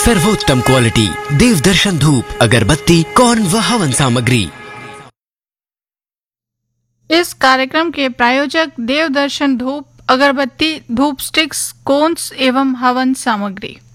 सर्वोत्तम क्वालिटी देवदर्शन धूप अगरबत्ती कौन व हवन सामग्री। इस कार्यक्रम के प्रायोजक देवदर्शन धूप अगरबत्ती धूप स्टिक्स कोन्स एवं हवन सामग्री।